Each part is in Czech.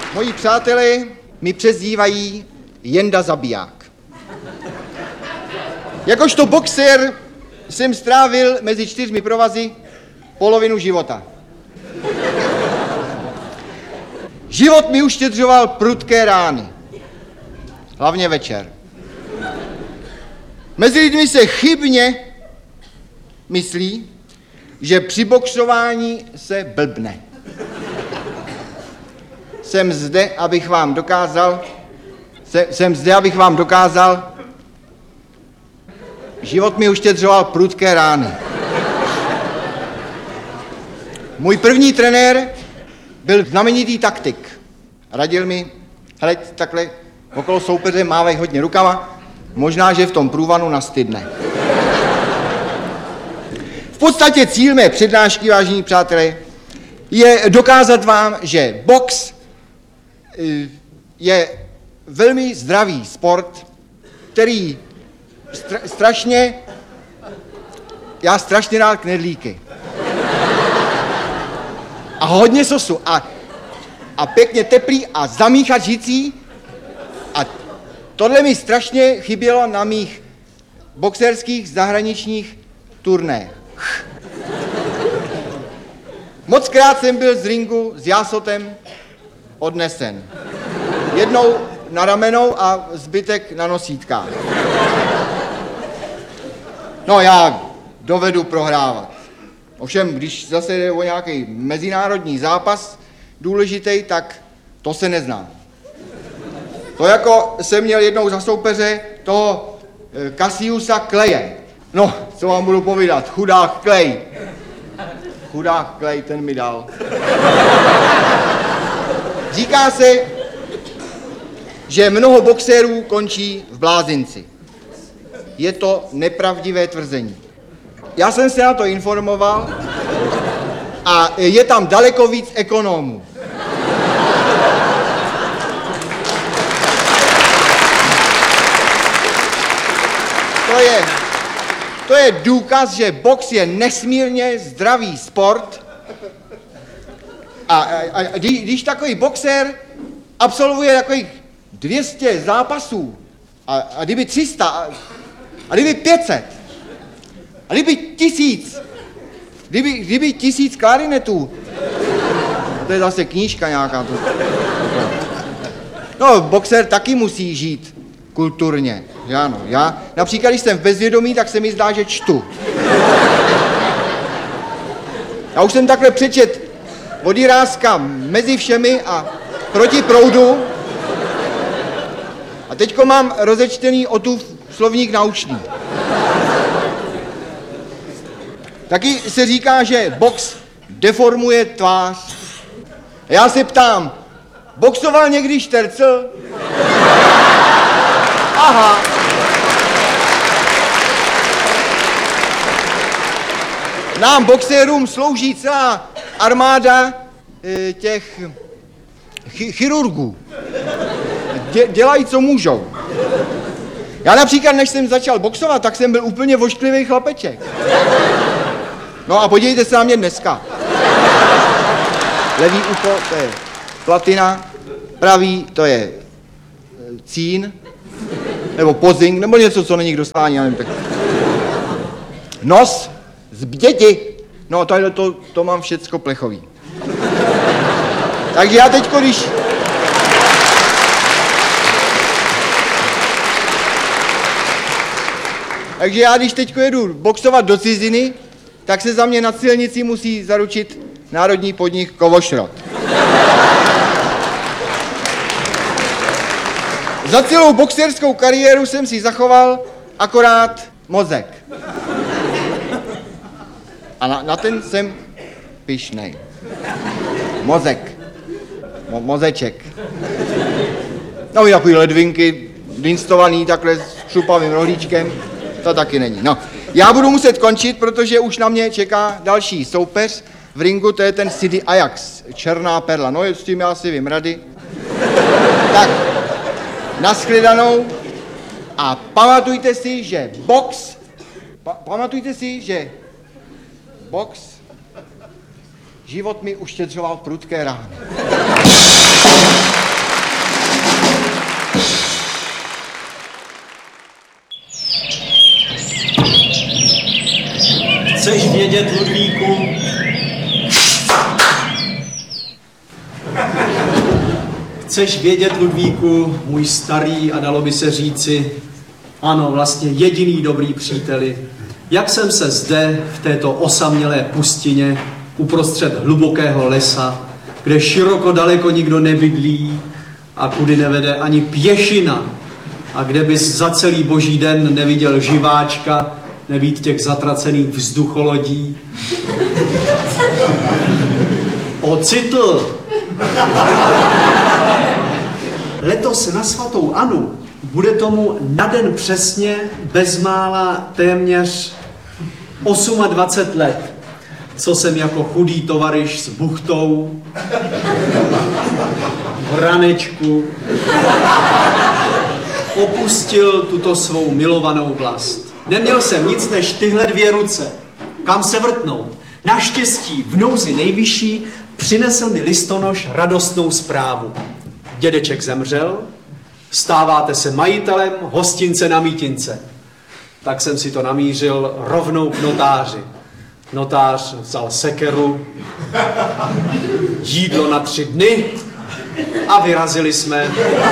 Moji přátelé mi přezdívají Jenda Zabiják. Jakožto boxer jsem strávil mezi 4 provazy polovinu života. Život mi uštědřoval prudké rány. Hlavně večer. Mezi lidmi se chybně myslí, že při boxování se blbne. Jsem zde, abych vám dokázal, život mi uštědřoval prudké rány. Můj první trenér byl znamenitý taktik. Radil mi, hele, takhle okolo soupeře mávej hodně rukama, možná, že v tom průvanu nastydne. V podstatě cíl mé přednášky, vážení přátelé, je dokázat vám, že box je velmi zdravý sport, který já strašně rád knedlíky. A hodně sosu a pěkně teplý a zamíchat žicí. A tohle mi strašně chybělo na mých boxerských zahraničních turné. Mockrát jsem byl z ringu s jásotem odnesen. Jednou na ramenou a zbytek na nosítkách. No, já dovedu prohrávat. Ovšem, když zase jde o nějaký mezinárodní zápas důležitý, tak to se nezná. To jako jsem měl jednou za soupeře toho Cassiusa Claye. No, co vám budu povídat, chudák Clay. Chudák Clay, ten mi dal. Říká se, že mnoho boxerů končí v blázinci. Je to nepravdivé tvrzení. Já jsem se na to informoval a je tam daleko víc ekonomů. To je důkaz, že box je nesmírně zdravý sport a když takový boxer absolvuje takových 200 zápasů a kdyby 300 a kdyby 500 a kdyby 1000, kdyby 1000 klarinetů, to je zase knížka nějaká. No, boxer taky musí žít kulturně, ano. Já například, když jsem v bezvědomí, tak se mi zdá, že čtu. Já už jsem takhle přečet od Jiráska Mezi všemi a Proti proudu. A teďko mám rozečtený Otův slovník naučný. Taky se říká, že box deformuje tvář. A já se ptám, boxoval někdy Štercl? Aha. Nám boxérům slouží celá armáda těch chirurgů. Dělají, co můžou. Já například, než jsem začal boxovat, tak jsem byl úplně vošklivý chlapeček. No a podívejte se na mě dneska. Levý ucho, to je platina, pravý, to je cín, nebo pozing, nebo něco, co není k dostání, já nevím, tak. Nos, zbděti, no to mám všecko plechový. Takže já teďko, když teďko jedu boxovat do ciziny, tak se za mě na silnici musí zaručit národní podnik Kovošrot. Za celou boxerskou kariéru jsem si zachoval akorát mozek. A na ten jsem pyšnej. Mozek. Mozeček. No i takový ledvinky, dinstovaný takhle s šupavým rohlíčkem, to taky není. No, já budu muset končit, protože už na mě čeká další soupeř v ringu, to je ten Sidi Ajax, černá perla. No, s tím já si vím rady. Tak, nashledanou a pamatujte si, že box život mi uštědřoval prudké rány. Chceš vědět, Ludvíku? Chceš vědět, Ludvíku, můj starý a dalo by se říci, ano, vlastně jediný dobrý příteli, jak jsem se zde v této osamělé pustině uprostřed hlubokého lesa, kde široko daleko nikdo nebydlí a kudy nevede ani pěšina a kde bys za celý boží den neviděl živáčka, nebýt těch zatracených vzducholodí. Ocitl! Letos na svatou Anu bude tomu na den přesně bezmála téměř 28 let, co jsem jako chudý tovaryš s buchtou, v ranečku opustil tuto svou milovanou vlast. Neměl jsem nic než tyhle 2 ruce. Kam se vrtnout? Naštěstí v nouzi nejvyšší přinesl mi listonoš radostnou zprávu. Dědeček zemřel, stáváte se majitelem hostince na Mítince. Tak jsem si to namířil rovnou k notáři. Notář vzal sekeru, jídlo na 3 dny a vyrazili jsme.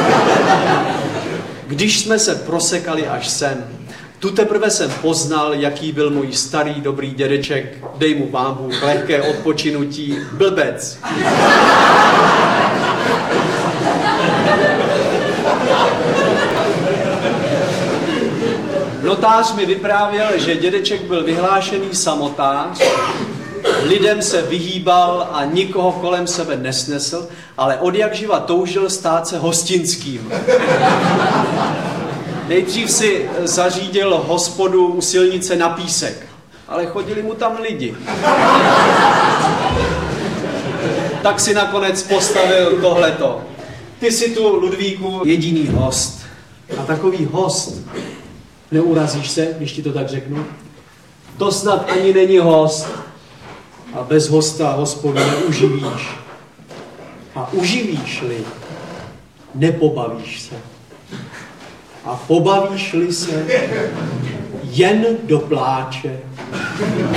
Když jsme se prosekali až sem, tu teprve jsem poznal, jaký byl můj starý dobrý dědeček, dej mu Pán Bůh lehké odpočinutí, blbec. Notář mi vyprávěl, že dědeček byl vyhlášený samotář, lidem se vyhýbal a nikoho kolem sebe nesnesl, ale odjakživa toužil stát se hostinským. Nejdřív si zařídil hospodu u silnice na Písek, ale chodili mu tam lidi. Tak si nakonec postavil tohleto. Ty jsi tu, Ludvíku, jediný host. A takový host, neurazíš se, když ti to tak řeknu? To snad ani není host. A bez hosta hospodu neuživíš. A uživíš-li, nepobavíš se. A pobavíš-li se, jen do pláče.